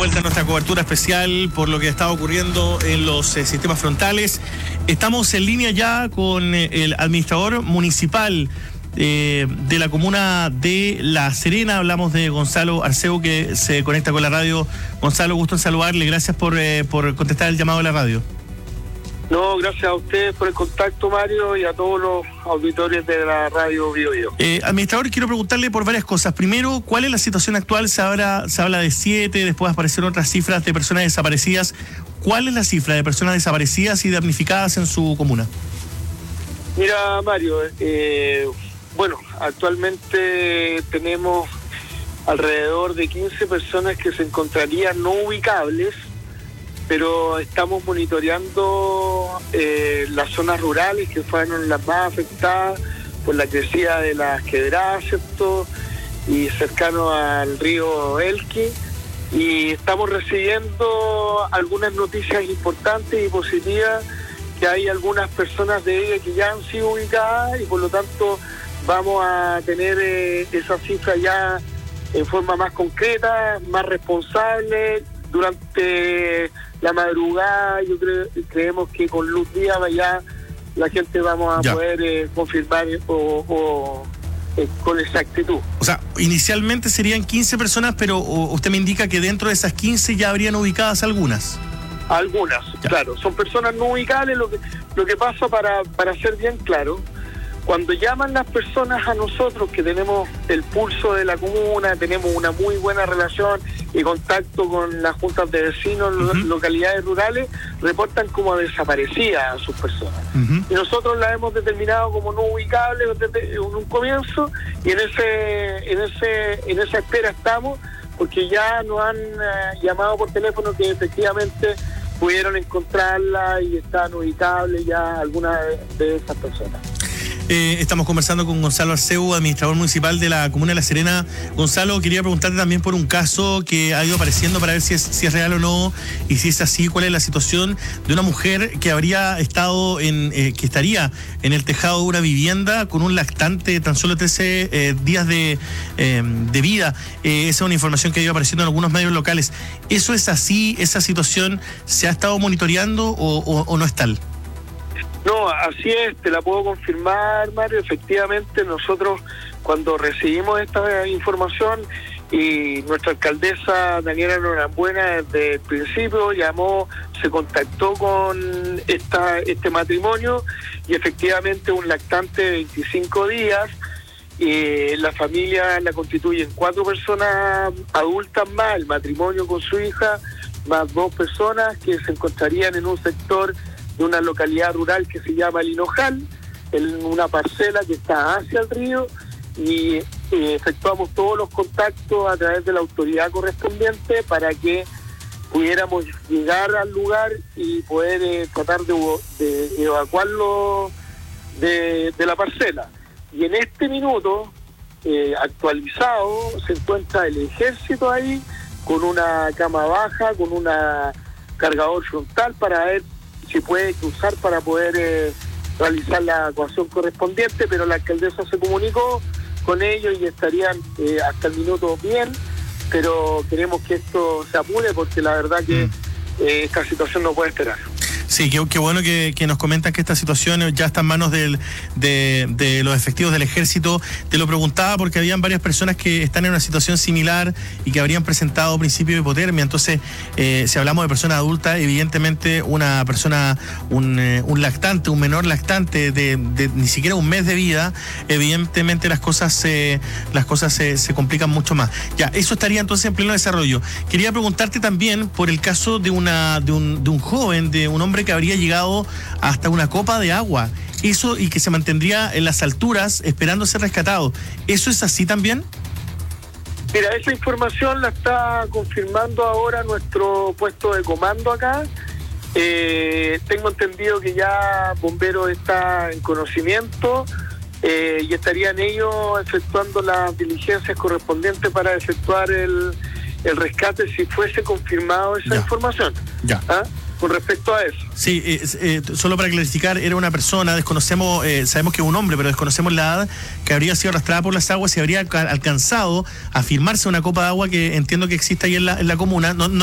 vuelta a nuestra cobertura especial por lo que está ocurriendo en los sistemas frontales. Estamos en línea ya con el administrador municipal de la comuna de La Serena. Hablamos de Gonzalo Arceu, que se conecta con la radio. Gonzalo, gusto en saludarle. Gracias por contestar el llamado de la radio. No, gracias a ustedes por el contacto, Mario, y a todos los auditores de la radio Bio Bio. Administrador, quiero preguntarle por varias cosas. Primero, ¿cuál es la situación actual? Se habla de 7, después aparecieron otras cifras de personas desaparecidas. ¿Cuál es la cifra de personas desaparecidas y damnificadas en su comuna? Mira, Mario, bueno, actualmente tenemos alrededor de 15 personas que se encontrarían no ubicables, pero estamos monitoreando las zonas rurales que fueron las más afectadas por la crecida de las quebradas, ¿cierto? Y cercano al río Elqui, y estamos recibiendo algunas noticias importantes y positivas, que hay algunas personas de ellas que ya han sido ubicadas, y por lo tanto vamos a tener esa cifra ya en forma más concreta, más responsable. Durante la madrugada creemos que con luz día ya la gente vamos a poder confirmar con exactitud. O sea, inicialmente serían 15 personas, pero usted me indica que dentro de esas 15 ya habrían ubicadas algunas. Algunas, claro, son personas no ubicables. Lo que pasa, para ser bien claro, cuando llaman las personas a nosotros, que tenemos el pulso de la comuna, tenemos una muy buena relación y contacto con las juntas de vecinos, localidades rurales, reportan como desaparecidas a sus personas. Y nosotros las hemos determinado como no ubicables desde un comienzo, y en esa espera estamos, porque ya nos han llamado por teléfono que efectivamente pudieron encontrarla y están ubicables ya algunas de esas personas. Estamos conversando con Gonzalo Arceu, administrador municipal de la comuna de La Serena. Gonzalo, quería preguntarte también por un caso que ha ido apareciendo para ver si es real o no, y si es así, cuál es la situación de una mujer que habría estado que estaría en el tejado de una vivienda con un lactante de tan solo 13 días de vida. Esa es una información que ha ido apareciendo en algunos medios locales. ¿Eso es así? ¿Esa situación se ha estado monitoreando o no es tal? No, así es, te la puedo confirmar, Mario. Efectivamente, nosotros cuando recibimos esta información, y nuestra alcaldesa Daniela Norambuena desde el principio se contactó con este matrimonio, y efectivamente un lactante de 25 días, la familia la constituyen 4 personas adultas más, el matrimonio con su hija, más 2 personas que se encontrarían en un sector de una localidad rural que se llama El Hinojal, en una parcela que está hacia el río, y efectuamos todos los contactos a través de la autoridad correspondiente para que pudiéramos llegar al lugar y poder tratar de evacuarlo de la parcela. Y en este minuto, actualizado, se encuentra el ejército ahí con una cama baja, con una cargador frontal para ver si puede cruzar para poder realizar la evacuación correspondiente, pero la alcaldesa se comunicó con ellos y estarían hasta el minuto bien, pero queremos que esto se apure, porque la verdad que esta situación no puede esperar. Sí, qué bueno que nos comentan que esta situación ya está en manos de los efectivos del ejército. Te lo preguntaba porque habían varias personas que están en una situación similar y que habrían presentado principio de hipotermia. Entonces, si hablamos de personas adultas, evidentemente una persona, un lactante, un menor lactante de ni siquiera un mes de vida, evidentemente las cosas se complican mucho más. Ya, eso estaría entonces en pleno desarrollo. Quería preguntarte también por el caso de un joven, de un hombre que habría llegado hasta una copa de agua, eso, y que se mantendría en las alturas esperando ser rescatado. ¿Eso es así también? Mira, esa información la está confirmando ahora nuestro puesto de comando acá. Tengo entendido que ya Bomberos está en conocimiento, y estarían ellos efectuando las diligencias correspondientes para efectuar el rescate si fuese confirmado esa información. Con respecto a eso. Sí, solo para clarificar, era una persona, desconocemos, sabemos que es un hombre, pero desconocemos la edad, que habría sido arrastrada por las aguas y habría alcanzado a firmarse una copa de agua que entiendo que existe ahí en la comuna. No